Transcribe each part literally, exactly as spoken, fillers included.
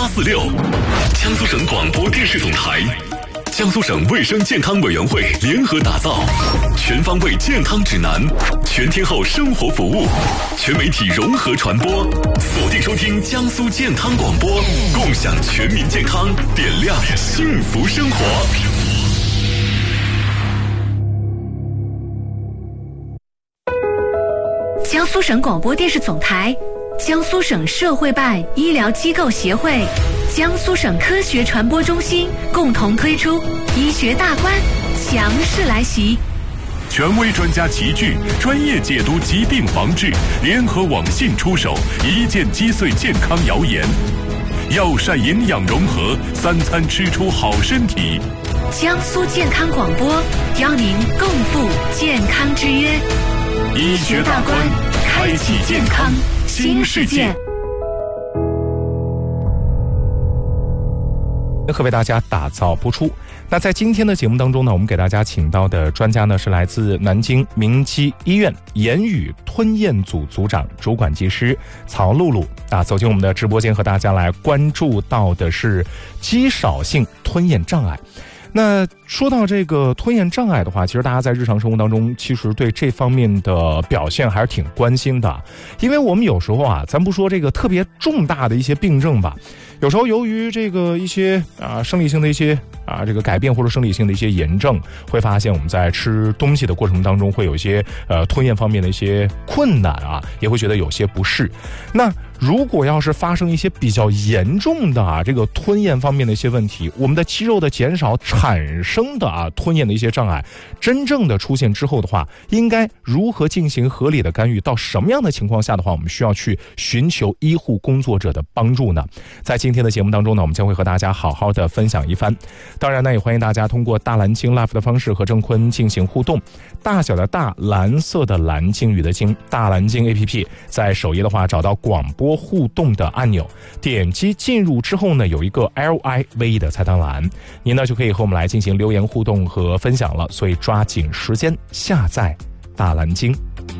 四六，江苏省广播电视总台、江苏省卫生健康委员会联合打造全方位健康指南，全天候生活服务，全媒体融合传播，锁定收听江苏健康广播，共享全民健康，点亮幸福生活。 江苏省广播电视总台、江苏省社会办医疗机构协会、江苏省科学传播中心共同推出医学大观，强势来袭。 权威专家齐聚，专业解读疾病防治，联合网信出手，一键击碎健康谣言。药膳营养融合，三餐吃出好身体。 江苏健康广播邀您共赴健康之约， 医学大观，开启健康新世界。 和为大家打造播出。那在今天的节目当中呢，我们给大家请到的专家呢是来自南京明基医院言语吞咽组组长、主管技师曹露露啊，走进我们的直播间，和大家来关注到的是肌少性吞咽障碍。那说到这个吞咽障碍的话，其实大家在日常生活当中其实对这方面的表现还是挺关心的，因为我们有时候啊，咱不说这个特别重大的一些病症吧，有时候由于这个一些啊生理性的一些啊这个改变或者生理性的一些炎症，会发现我们在吃东西的过程当中会有一些呃吞咽方面的一些困难啊，也会觉得有些不适。那如果要是发生一些比较严重的啊这个吞咽方面的一些问题，我们的肌肉的减少产生的啊吞咽的一些障碍真正的出现之后的话，应该如何进行合理的干预，到什么样的情况下的话，我们需要去寻求医护工作者的帮助呢？在今天的节目当中呢，我们将会和大家好好的分享一番。当然呢，也欢迎大家通过大蓝鲸 Live 的方式和郑坤进行互动。大小的大，蓝色的蓝，鲸鱼的鲸，大蓝鲸 A P P 在首页的话找到广播互动的按钮，点击进入之后呢，有一个 L I V E 的菜单栏，您呢就可以和我们来进行留言互动和分享了。所以抓紧时间下载大蓝鲸。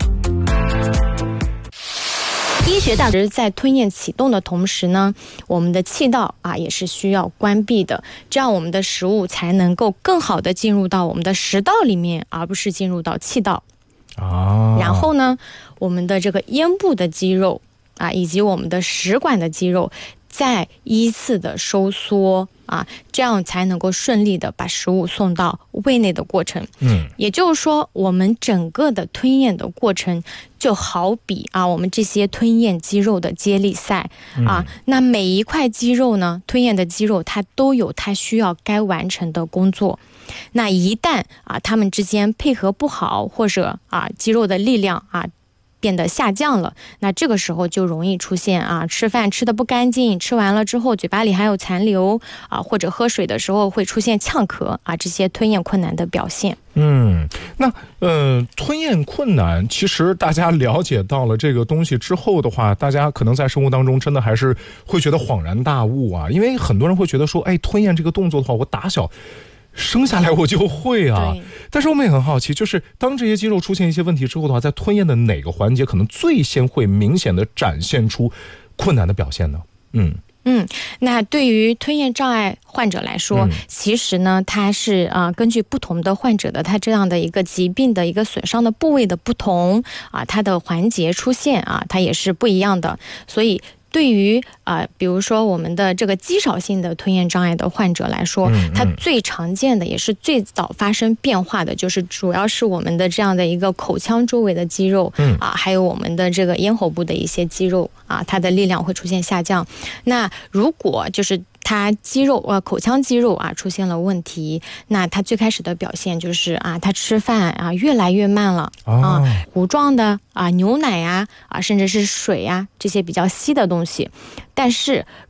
医学大观在吞咽启动的同时呢，我们的气道啊也是需要关闭的，这样我们的食物才能够更好的进入到我们的食道里面，而不是进入到气道。 啊， 然后呢，我们的这个咽部的肌肉啊，以及我们的食管的肌肉再依次的收缩啊，这样才能够顺利的把食物送到胃内的过程。嗯，也就是说，我们整个的吞咽的过程就好比啊，我们这些吞咽肌肉的接力赛啊，嗯、那每一块肌肉呢，吞咽的肌肉它都有它需要该完成的工作。那一旦啊，它们之间配合不好，或者啊，肌肉的力量啊变得下降了，那这个时候就容易出现啊，吃饭吃得不干净，吃完了之后嘴巴里还有残留啊，或者喝水的时候会出现呛咳啊，这些吞咽困难的表现。 嗯，那呃，吞咽困难，其实大家了解到了这个东西之后的话，大家可能在生活当中真的还是会觉得恍然大悟啊，因为很多人会觉得说，哎，吞咽这个动作的话，我打小生下来我就会啊，但是我们也很好奇，就是当这些肌肉出现一些问题之后的话，在吞咽的哪个环节可能最先会明显的展现出困难的表现呢？嗯嗯，那对于吞咽障碍患者来说，嗯、其实呢，它是啊、呃，根据不同的患者的他这样的一个疾病的一个损伤的部位的不同啊，它的环节出现啊，它也是不一样的，所以。对于啊、呃，比如说我们的这个肌少性的吞咽障碍的患者来说，嗯嗯它最常见的也是最早发生变化的，就是主要是我们的这样的一个口腔周围的肌肉，嗯啊，还有我们的这个咽喉部的一些肌肉啊，它的力量会出现下降。那如果就是它肌肉呃口腔肌肉啊出现了问题，那它最开始的表现就是啊，它吃饭啊越来越慢了、哦、啊，糊状的啊牛奶呀 啊, 啊甚至是水呀、啊、这些比较稀的东西，但是